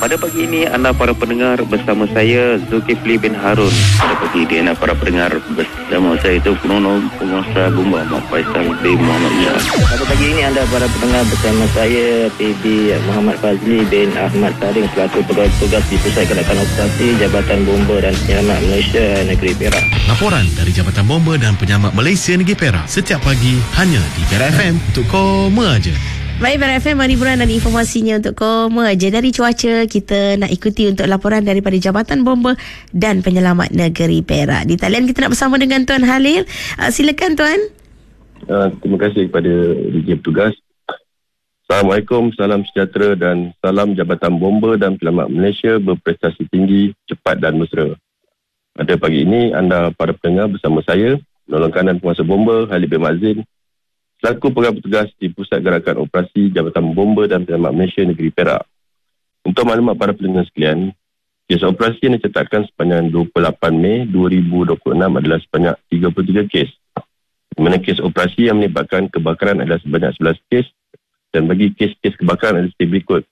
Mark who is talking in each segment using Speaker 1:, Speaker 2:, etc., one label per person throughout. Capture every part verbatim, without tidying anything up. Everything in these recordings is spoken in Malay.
Speaker 1: Pada pagi ini anda para pendengar bersama saya Zulkifli bin Harun. Pada pagi ini anda para pendengar bersama saya itu Penolong Penguasa Bomba Muhammad Faisal bin Muhammad Ia.
Speaker 2: Pada pagi ini anda para pendengar bersama saya P B Muhammad Fazli bin Ahmad Saring selaku pegawai-tugas di Pusat Gerakan Operasi Jabatan Bomba dan Penyelamat Malaysia Negeri Perak.
Speaker 3: Laporan dari Jabatan Bomba dan Penyelamat Malaysia Negeri Perak setiap pagi hanya di Perak F M untuk koma aja.
Speaker 4: Baik, Perak F M, hiburan dan informasinya untuk koma aja. Dari cuaca, kita nak ikuti untuk laporan daripada Jabatan Bomba dan Penyelamat Negeri Perak. Di talian kita nak bersama dengan Tuan Halil. Uh, silakan Tuan.
Speaker 5: Uh, terima kasih kepada D J petugas. Assalamualaikum, salam sejahtera dan salam Jabatan Bomba dan Penyelamat Malaysia berprestasi tinggi, cepat dan mesra. Pada pagi ini, anda para pendengar bersama saya, Penolong Kanan Penguasa Bomba Halil bin Mazin, selaku pegawai petugas di Pusat Gerakan Operasi Jabatan Bomba dan Penyelamat Malaysia Negeri Perak. Untuk maklumat para pendengar sekalian, kes operasi yang dicatatkan sepanjang dua puluh lapan Mei dua ribu dua puluh enam adalah sebanyak tiga puluh tiga kes. Di mana kes operasi yang melibatkan kebakaran adalah sebanyak sebelas kes dan bagi kes-kes kebakaran adalah seperti berikut.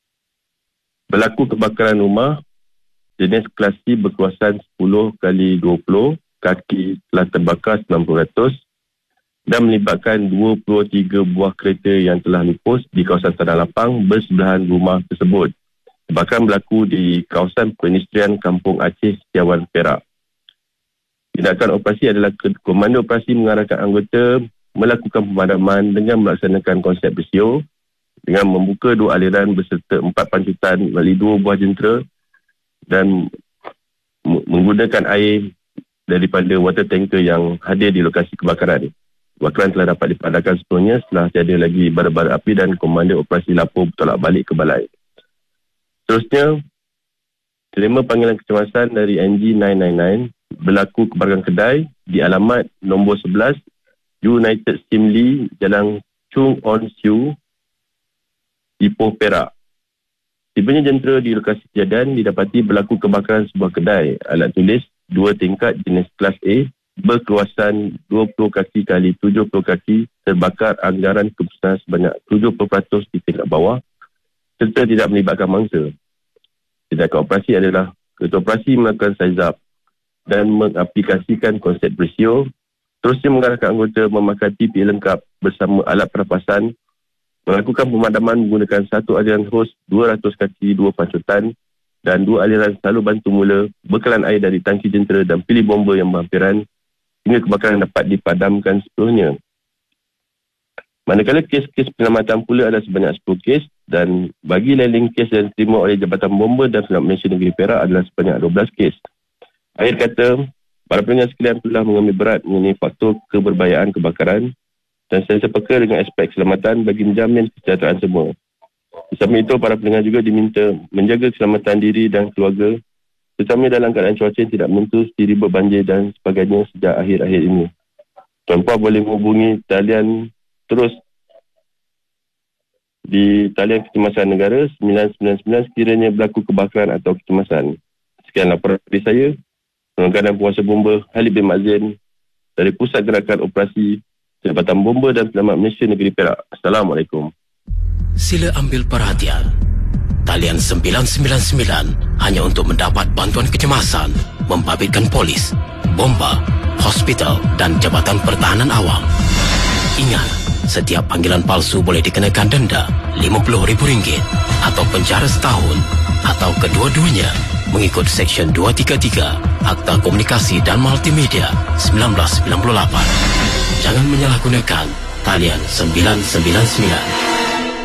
Speaker 5: Berlaku kebakaran rumah jenis klasi berkuasaan sepuluh kali dua puluh, kaki telah terbakar sembilan puluh peratus dan melibatkan dua puluh tiga buah kereta yang telah lupus di kawasan Tanah Lapang bersebelahan rumah tersebut. Kebakaran berlaku di kawasan perindustrian Kampung Aceh, Setiawan, Perak. Tindakan operasi adalah komando operasi mengarahkan anggota melakukan pemadaman dengan melaksanakan konsep bersio dengan membuka dua aliran berserta empat pancutan melalui dua buah jentera dan menggunakan air daripada water tanker yang hadir di lokasi kebakaran. Kebakaran telah dapat dipadamkan sepenuhnya setelah tiada lagi bara-bara api dan komander operasi lapor bertolak balik ke balai. Seterusnya, terima panggilan kecemasan dari N G sembilan sembilan sembilan berlaku kebakaran kedai di alamat nombor sebelas United Simli, Jalan Chung On Siu, Ipoh, Perak. Tibanya jentera di lokasi kejadian didapati berlaku kebakaran sebuah kedai alat tulis dua tingkat jenis kelas A berkeluasan dua puluh kaki kali tujuh puluh kaki, terbakar anggaran kepustakaan sebanyak tujuh puluh peratus di tingkat bawah serta tidak melibatkan mangsa. Tindakan operasi adalah ketua operasi melakukan size up dan mengaplikasikan konsep bersio, terusnya mengarahkan anggota memakai P P E lengkap bersama alat perapasan, melakukan pemadaman menggunakan satu aliran hos dua ratus kaki dua pancutan dan dua aliran selalu bantu mula, bekalan air dari tangki jentera dan pilih bomba yang berhampiran hingga kebakaran dapat dipadamkan sepenuhnya. Manakala kes-kes penyelamatan pula ada sebanyak sepuluh kes dan bagi leading kes yang diterima oleh Jabatan Bomba dan Penyelamat Malaysia Negeri Perak adalah sebanyak dua belas kes. Akhir kata, para pendengar sekalian telah mengambil berat mengenai faktor keberbahayaan kebakaran dan sentiasa peka dengan aspek keselamatan bagi menjamin kesejahteraan semua. Di samping itu, para pendengar juga diminta menjaga keselamatan diri dan keluarga, terutama dalam keadaan cuaca yang tidak menentu seperti ribut banjir dan sebagainya sejak akhir-akhir ini. Tuan-puan boleh menghubungi talian terus di talian kecemasan negara sembilan sembilan sembilan sekiranya berlaku kebakaran atau kecemasan. Sekian laporan dari saya, Penolong Kanan Penguasa Bomba Halil bin Mazin dari Pusat Gerakan Operasi Jabatan Bomba dan Penyelamat Malaysia Negeri Perak. Assalamualaikum.
Speaker 6: Sila ambil perhatian. Talian sembilan sembilan sembilan hanya untuk mendapat bantuan kecemasan, membabitkan polis, bomba, hospital dan Jabatan Pertahanan Awam. Ingat, setiap panggilan palsu boleh dikenakan denda lima puluh ribu ringgit atau penjara setahun atau kedua-duanya mengikut Seksyen dua tiga tiga Akta Komunikasi dan Multimedia seribu sembilan ratus sembilan puluh lapan. Jangan menyalahgunakan talian sembilan sembilan sembilan.